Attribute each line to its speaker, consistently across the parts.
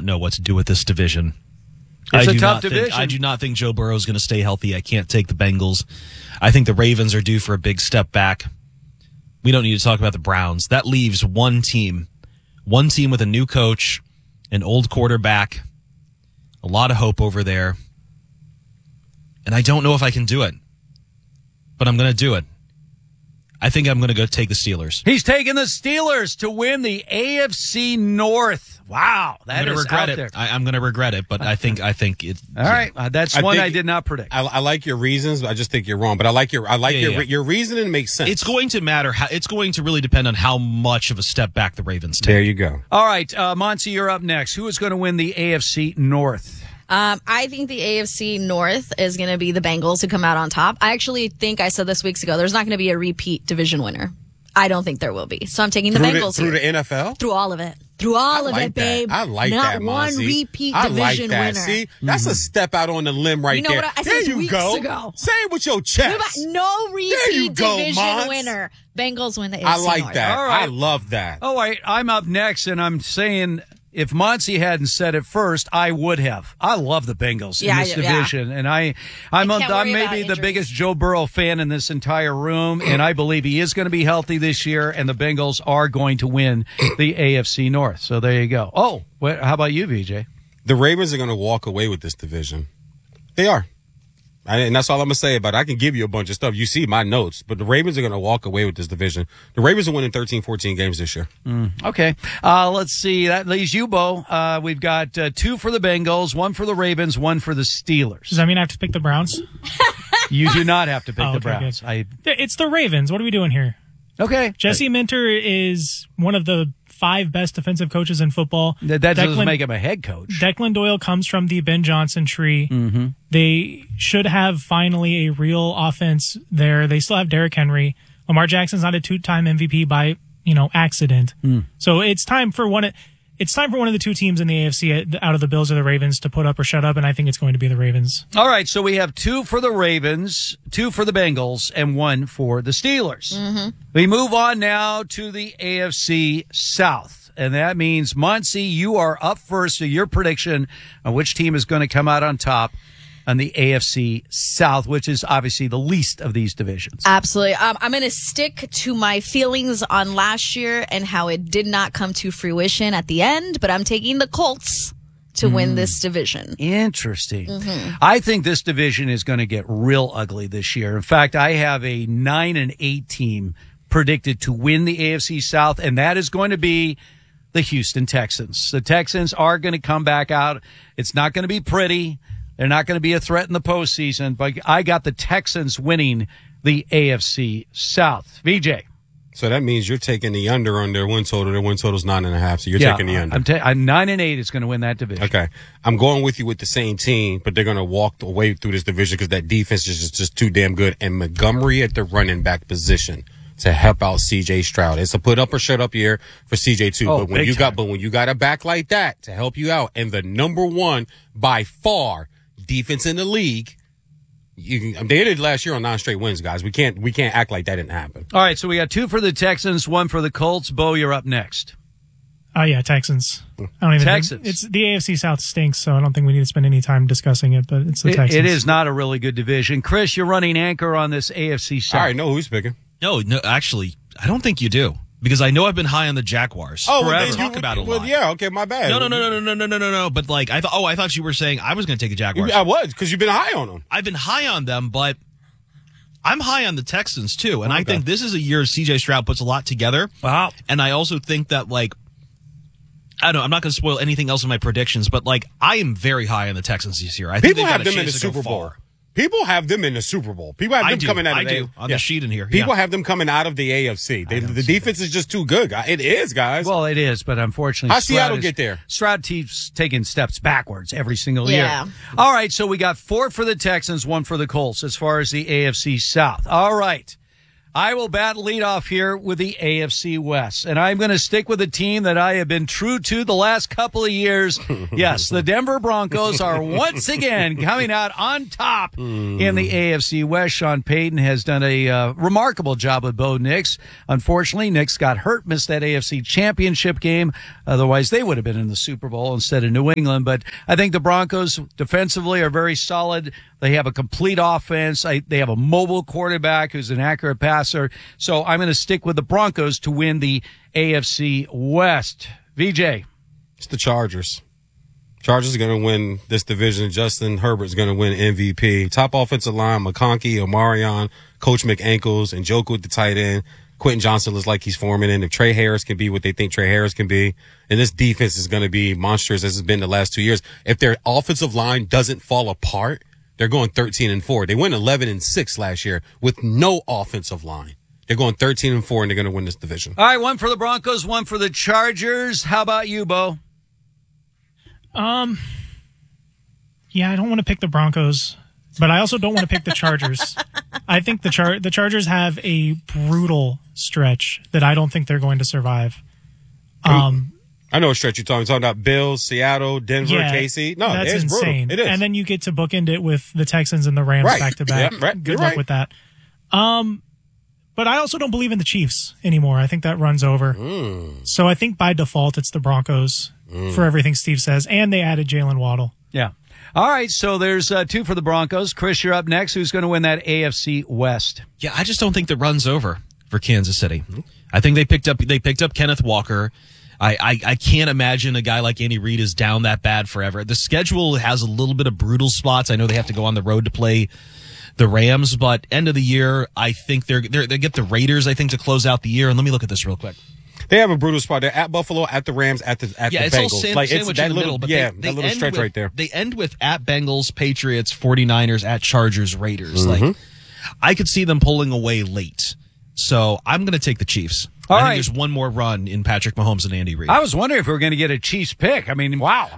Speaker 1: know what to do with this division.
Speaker 2: It's a tough division.
Speaker 1: I do not think Joe Burrow is going to stay healthy. I can't take the Bengals. I think the Ravens are due for a big step back. We don't need to talk about the Browns. That leaves one team with a new coach, an old quarterback, a lot of hope over there. And I don't know if I can do it, but I'm going to do it. I think I'm going to go take the Steelers.
Speaker 2: He's taking the Steelers to win the AFC North. Wow, that is out there.
Speaker 1: I'm going to regret it, but I think it.
Speaker 2: All right, that's one I did not predict.
Speaker 3: I like your reasons. I just think you're wrong, but I like your reasoning makes sense.
Speaker 1: It's going to matter. It's going to really depend on how much of a step back the Ravens take.
Speaker 3: There you go.
Speaker 2: All right, Monty, you're up next. Who is going to win the AFC North?
Speaker 4: I think the AFC North is going to be the Bengals who come out on top. I actually think I said this weeks ago, there's not going to be a repeat division winner. I don't think there will be. So I'm taking the Bengals
Speaker 3: through the NFL?
Speaker 4: Through all of it. Through all of it, babe.
Speaker 3: I like
Speaker 4: that,
Speaker 3: Monty.
Speaker 4: Not one repeat division winner.
Speaker 3: See, that's a step out on the limb right there.
Speaker 4: You know what I said
Speaker 3: there you
Speaker 4: weeks
Speaker 3: go.
Speaker 4: ago.
Speaker 3: Say it with your chest.
Speaker 4: No repeat division winner. Bengals win the AFC
Speaker 3: I like
Speaker 4: North.
Speaker 3: that.
Speaker 2: All right.
Speaker 3: I love that.
Speaker 2: All right, I'm up next, and I'm saying if Monty hadn't said it first, I would have. I love the Bengals in this division, and I'm maybe the biggest Joe Burrow fan in this entire room, and I believe he is going to be healthy this year, and the Bengals are going to win the AFC North. So there you go. Oh, how about you, VJ?
Speaker 3: The Ravens are going to walk away with this division. They are. And that's all I'm going to say about it. I can give you a bunch of stuff. You see my notes, but the Ravens are going to walk away with this division. The Ravens are winning 13, 14 games this year.
Speaker 2: Okay. Let's see. That leaves you, Bo. We've got 2 for the Bengals, 1 for the Ravens, 1 for the Steelers.
Speaker 5: Does that mean I have to pick the Browns?
Speaker 2: You do not have to pick the Browns.
Speaker 5: It's the Ravens. What are we doing here?
Speaker 2: Okay.
Speaker 5: Jesse Minter is one of the 5 best defensive coaches in football.
Speaker 2: That doesn't make him a head coach.
Speaker 5: Declan Doyle comes from the Ben Johnson tree.
Speaker 2: Mm-hmm.
Speaker 5: They should have finally a real offense there. They still have Derrick Henry. Lamar Jackson's not a 2-time MVP by, accident. So it's time for one of the 2 teams in the AFC out of the Bills or the Ravens to put up or shut up, and I think it's going to be the Ravens.
Speaker 2: All right, so we have 2 for the Ravens, 2 for the Bengals, and 1 for the Steelers.
Speaker 4: Mm-hmm.
Speaker 2: We move on now to the AFC South, and that means, Muncie, you are up first. So your prediction on which team is going to come out on top on the AFC South, which is obviously the least of these divisions.
Speaker 4: Absolutely. I'm going to stick to my feelings on last year and how it did not come to fruition at the end, but I'm taking the Colts to win this division.
Speaker 2: Interesting.
Speaker 4: Mm-hmm.
Speaker 2: I think this division is going to get real ugly this year. In fact, I have a 9-8 team predicted to win the AFC South, and that is going to be the Houston Texans. The Texans are going to come back out. It's not going to be pretty. They're not going to be a threat in the postseason, but I got the Texans winning the AFC South. VJ.
Speaker 3: So that means you're taking the under on their win total. Their win total's 9.5, so you're taking the under.
Speaker 2: I'm 9-8 is going to win that division.
Speaker 3: Okay. I'm going with you with the same team, but they're going to walk away through this division because that defense is just too damn good. And Montgomery at the running back position to help out C.J. Stroud. It's a put up or shut up year for C.J. too.
Speaker 2: Oh,
Speaker 3: but when you got a back like that to help you out, and the number 1 by far defense in the league, they did it last year on 9 straight wins, guys. We can't act like that didn't happen.
Speaker 2: All right, so we got 2 for the Texans, 1 for the Colts. Bo, you're up next.
Speaker 5: Oh yeah, Texans. I don't even
Speaker 2: Texans.
Speaker 5: think it's the AFC South stinks, so I don't think we need to spend any time discussing it, but it's the Texans.
Speaker 2: It is not a really good division. Chris, you're running anchor on this AFC South.
Speaker 3: All right, know who's picking.
Speaker 1: No, actually, I don't think you do. Because I know I've been high on the Jaguars.
Speaker 3: Oh,
Speaker 1: well, talk about it a lot.
Speaker 3: Yeah, okay, my bad.
Speaker 1: No. But I thought you were saying I was going to take the Jaguars.
Speaker 3: I was, because you've been high on them.
Speaker 1: I've been high on them, but I'm high on the Texans too. And I think this is a year C.J. Stroud puts a lot together.
Speaker 2: Wow.
Speaker 1: And I also think that I don't know, I'm not going to spoil anything else in my predictions, but I am very high on the Texans this year. I think
Speaker 3: people
Speaker 1: have
Speaker 3: them in the Super Bowl. People have them in the Super Bowl. People have them coming out of
Speaker 1: the sheet in here.
Speaker 3: People have them coming out of the AFC. The defense is just too good. It is, guys.
Speaker 2: Well, it is, but unfortunately,
Speaker 3: how Seattle get there?
Speaker 2: Stroud keeps taking steps backwards every single year. All right, so we got 4 for the Texans, 1 for the Colts as far as the AFC South. All right. I will bat leadoff here with the AFC West, and I'm going to stick with a team that I have been true to the last couple of years. Yes, the Denver Broncos are once again coming out on top in the AFC West. Sean Payton has done a remarkable job with Bo Nix. Unfortunately, Nix got hurt, missed that AFC Championship game. Otherwise, they would have been in the Super Bowl instead of New England. But I think the Broncos defensively are very solid. They have a complete offense. They have a mobile quarterback who's an accurate passer. So I'm going to stick with the Broncos to win the AFC West. VJ.
Speaker 3: It's the Chargers. Chargers are going to win this division. Justin Herbert's going to win MVP. Top offensive line, McConkey, Omarion, Coach McAnkles, and Njoku at the tight end. Quentin Johnson looks like he's forming in. If Trey Harris can be what they think Trey Harris can be, and this defense is going to be monstrous as it's been the last 2 years. If their offensive line doesn't fall apart, they're going 13-4. They went 11-6 last year with no offensive line. They're going 13-4, and they're going to win this division.
Speaker 2: All right, one for the Broncos, one for the Chargers. How about you, Bo?
Speaker 5: Yeah, I don't want to pick the Broncos, but I also don't want to pick the Chargers. I think the Chargers have a brutal stretch that I don't think they're going to survive.
Speaker 3: I know what stretch you're talking about. Bills, Seattle, Denver, KC. No,
Speaker 5: that's
Speaker 3: it's
Speaker 5: insane.
Speaker 3: brutal. It is.
Speaker 5: And then you get to bookend it with the Texans and the Rams back to back.
Speaker 3: Yeah, right.
Speaker 5: Good luck with that. But I also don't believe in the Chiefs anymore. I think that runs over. So I think by default it's the Broncos for everything Steve says. And they added Jalen Waddle.
Speaker 2: Yeah. All right, so there's two for the Broncos. Chris, you're up next. Who's going to win that AFC West?
Speaker 1: Yeah, I just don't think the run's over for Kansas City. I think they picked up Kenneth Walker. I can't imagine a guy like Andy Reid is down that bad forever. The schedule has a little bit of brutal spots. I know they have to go on the road to play the Rams, but end of the year, I think they get the Raiders, I think, to close out the year. And let me look at this real quick.
Speaker 3: They have a brutal spot. They're at Buffalo, at the Rams, at the
Speaker 1: it's
Speaker 3: Bengals.
Speaker 1: all sandwich in the middle, but
Speaker 3: that little stretch right there.
Speaker 1: They end with at Bengals, Patriots, 49ers, at Chargers, Raiders. Like, I could see them pulling away late. So I'm going to take the Chiefs. I think there's one more run in Patrick Mahomes and Andy Reid.
Speaker 2: I was wondering if we were going to get a Chiefs pick. I mean, wow.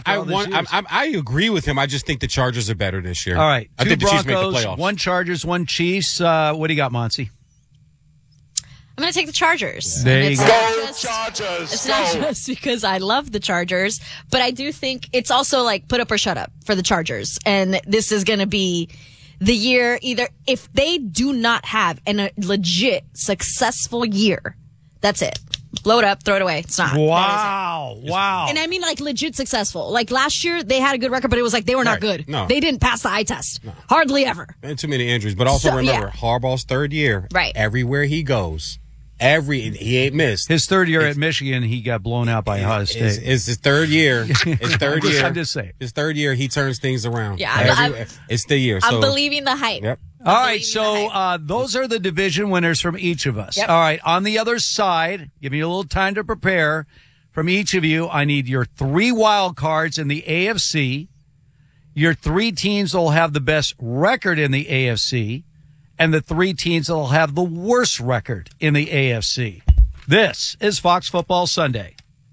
Speaker 3: I agree with him. I just think the Chargers are better this year.
Speaker 2: All right.
Speaker 3: I think the Chiefs make the
Speaker 2: Broncos,
Speaker 3: playoffs.
Speaker 2: one Chargers, one Chiefs. What do you got, Monty?
Speaker 4: I'm going to take the Chargers.
Speaker 2: There you go.
Speaker 6: Chargers.
Speaker 4: It's not just because I love the Chargers, but I do think it's also like put up or shut up for the Chargers. And this is going to be the year either if they do not have a legit successful year, that's it. Blow it up, throw it away. It's not.
Speaker 2: Wow. Wow.
Speaker 4: And I mean like legit successful. Like last year they had a good record, but it was like they were not good.
Speaker 3: No.
Speaker 4: They didn't pass the eye test. No. Hardly ever.
Speaker 3: And too many injuries. But also remember, Harbaugh's third year.
Speaker 4: Right.
Speaker 3: Everywhere he goes. He ain't missed.
Speaker 2: His third year at Michigan, he got blown out by Ohio State.
Speaker 3: It's his third year. His third year.
Speaker 2: I'm just saying.
Speaker 3: His third year, he turns things around.
Speaker 4: Yeah,
Speaker 3: it's the year.
Speaker 4: I'm believing the hype.
Speaker 3: Yep.
Speaker 2: All right, so those are the division winners from each of us.
Speaker 4: Yep.
Speaker 2: All right, on the other side, give me a little time to prepare. From each of you, I need your 3 wild cards in the AFC, your 3 teams that will have the best record in the AFC, and the 3 teams that will have the worst record in the AFC. This is Fox Football Sunday.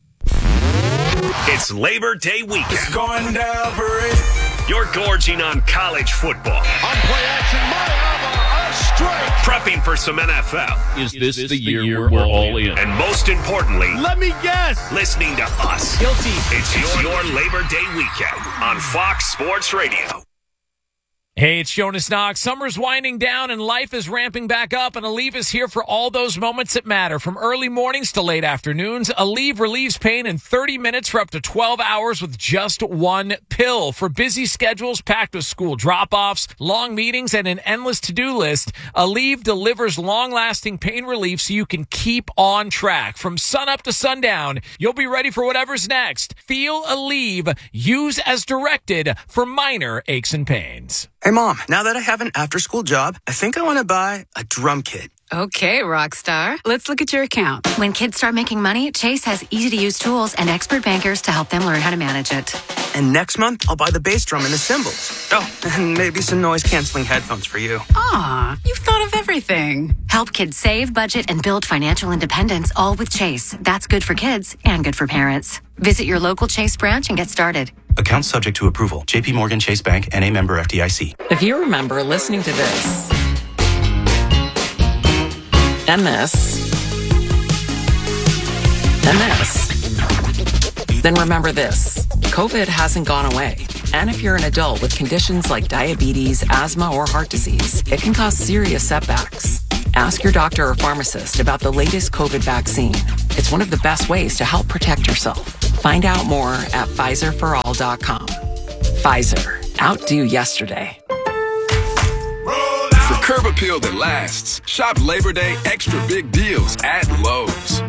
Speaker 6: It's Labor Day weekend.
Speaker 7: It's going down for it.
Speaker 6: You're gorging on college football.
Speaker 7: On play action, Mayava, a strike.
Speaker 6: Prepping for some NFL.
Speaker 8: Is this the year we're all in?
Speaker 6: And most importantly,
Speaker 7: Let me guess.
Speaker 6: listening to us.
Speaker 2: Guilty.
Speaker 6: It's your Labor Day weekend on Fox Sports Radio.
Speaker 9: Hey, it's Jonas Knox. Summer's winding down and life is ramping back up, and Aleve is here for all those moments that matter. From early mornings to late afternoons, Aleve relieves pain in 30 minutes for up to 12 hours with just one pill. For busy schedules packed with school drop-offs, long meetings, and an endless to-do list, Aleve delivers long-lasting pain relief so you can keep on track. From sunup to sundown, you'll be ready for whatever's next. Feel Aleve. Use as directed for minor aches and pains.
Speaker 10: Hey, Mom, now that I have an after-school job, I think I want to buy a drum kit.
Speaker 11: Okay, Rockstar. Let's look at your account. When kids start making money, Chase has easy-to-use tools and expert bankers to help them learn how to manage it.
Speaker 10: And next month, I'll buy the bass drum and the cymbals. Oh, and maybe some noise-canceling headphones for you.
Speaker 11: Aw, you've thought of everything. Help kids save, budget, and build financial independence, all with Chase. That's good for kids and good for parents. Visit your local Chase branch and get started.
Speaker 12: Account subject to approval. J.P. Morgan Chase Bank, N.A. member FDIC.
Speaker 13: If you remember listening to this. And this. And this. Then remember this. COVID hasn't gone away. And if you're an adult with conditions like diabetes, asthma, or heart disease, it can cause serious setbacks. Ask your doctor or pharmacist about the latest COVID vaccine. It's one of the best ways to help protect yourself. Find out more at PfizerForAll.com. Pfizer. Outdo yesterday.
Speaker 14: For curb appeal that lasts, shop Labor Day extra big deals at Lowe's.